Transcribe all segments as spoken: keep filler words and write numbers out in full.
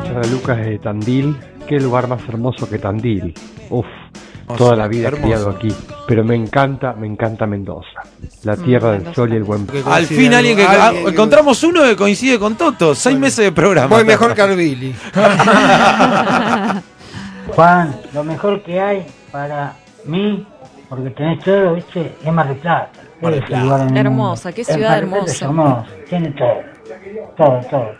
escuchar a Lucas de Tandil. Qué lugar más hermoso que Tandil. Uf, toda la vida he criado aquí. Pero me encanta, me encanta Mendoza. La tierra del sol y el buen... Al fin alguien que... Ah, encontramos uno que coincide con Toto. Seis bueno, meses de programa. Voy mejor que Arbili. Juan, lo mejor que hay para mí, porque tenés todo, ¿viste? Es Mar del Plata. Mar del Plata. Hermosa, qué ciudad hermosa. Es hermosa, tiene todo. Todo, todo.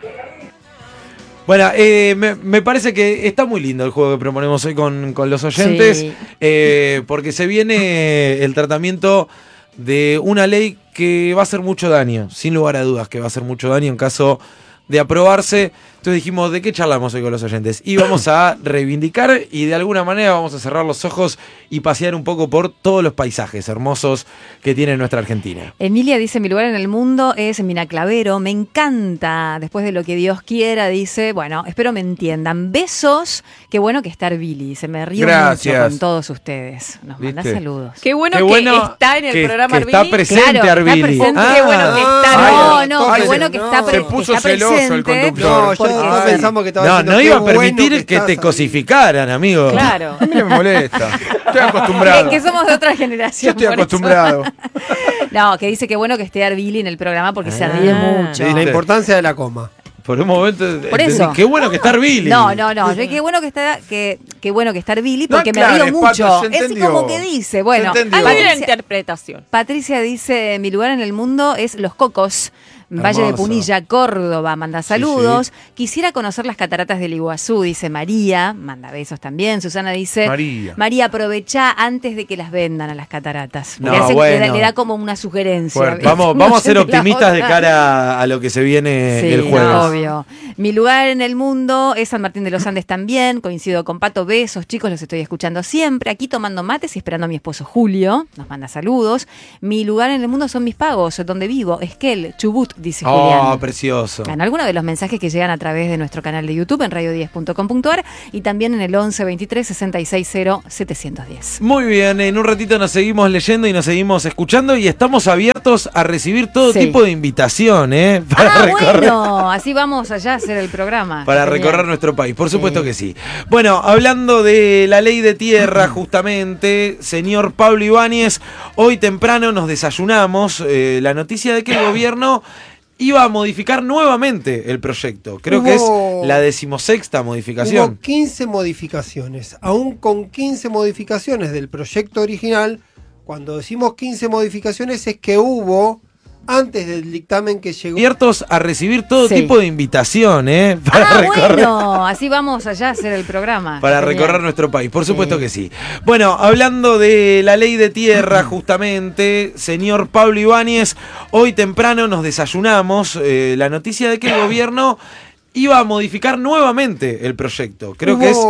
Bueno, eh, me, me parece que está muy lindo el juego que proponemos hoy con, con los oyentes, sí. eh, porque se viene el tratamiento de una ley que va a hacer mucho daño, sin lugar a dudas que va a hacer mucho daño en caso de aprobarse. Entonces dijimos, ¿de qué charlamos hoy con los oyentes? Y vamos a reivindicar y de alguna manera vamos a cerrar los ojos y pasear un poco por todos los paisajes hermosos que tiene nuestra Argentina. Emilia dice, mi lugar en el mundo es Miraclavero, me encanta, después de lo que Dios quiera, dice, bueno, espero me entiendan. Besos, qué bueno que está Arbili, se me río Gracias. mucho con todos ustedes. Nos manda saludos. Qué bueno, qué que bueno está en el que, programa que está Arbili. presente claro, Arbili. Está presente. Ah, qué bueno que está. No, no, ay, qué bueno que no, está, pre se puso está celoso presente. el conductor. No, yo porque, no pensamos que estaba No, diciendo, no qué iba a bueno permitir que, que estás te ahí. cosificaran, amigo. Claro. A mí no me molesta. Estoy acostumbrado. Que, que somos de otra generación. Yo estoy acostumbrado. No, que dice que bueno que esté Arbili en el programa porque ah, se ríe mucho. La importancia de la coma. Por un momento Por entendí, eso. qué bueno que está Arbili. No, no, no. Yo, qué bueno que está, que, qué bueno que está Arbili No porque me aclares, río Pato, mucho. se Es entendió. como que dice, bueno, Se entendió. Hay una Patricia, interpretación. Patricia dice, mi lugar en el mundo es Los Cocos. Valle Hermoso. de Punilla, Córdoba, manda saludos. Sí, sí. Quisiera conocer las cataratas del Iguazú, dice María, manda besos también. Susana dice, María. María, aprovechá antes de que las vendan a las cataratas. No, le, hace- bueno. le da, le da como una sugerencia. Fuerte. Vamos, vamos a ser No sé la optimistas de otra. cara a lo que se viene Sí, el jueves. no, obvio. Mi lugar en el mundo es San Martín de los Andes también. Coincido con Pato. Besos, chicos, los estoy escuchando siempre. Aquí tomando mates y esperando a mi esposo Julio. Nos manda saludos. Mi lugar en el mundo son mis pagos, donde vivo. Esquel, Chubut, dice Oh, Julián. precioso. En algunos de los mensajes que llegan a través de nuestro canal de YouTube en radio diez punto com punto a r y también en el once veintitrés sesenta y seis cero setecientos diez. Muy bien, en un ratito nos seguimos leyendo y nos seguimos escuchando y estamos abiertos a recibir todo Sí. tipo de invitación, ¿eh? Para Ah, recorrer, bueno, así vamos allá a hacer el programa. para Genial. recorrer nuestro país, por supuesto Sí. que sí. Bueno, hablando de la ley de tierra, justamente, señor Pablo Ibáñez, hoy temprano nos desayunamos eh, la noticia de que el gobierno iba a modificar nuevamente el proyecto. Creo Hubo- que es la decimosexta modificación. Hubo quince modificaciones. Aún con quince modificaciones del proyecto original, cuando decimos quince modificaciones es que hubo, antes del dictamen que llegó... Abiertos a recibir todo Sí. tipo de invitación, ¿eh? Para Ah, recorrer. bueno, así vamos allá a hacer el programa. Para Genial. recorrer nuestro país, por supuesto Sí. que sí. Bueno, hablando de la ley de tierra, justamente, señor Pablo Ibáñez, hoy temprano nos desayunamos eh, la noticia de que el gobierno iba a modificar nuevamente el proyecto. Creo que es Hubo-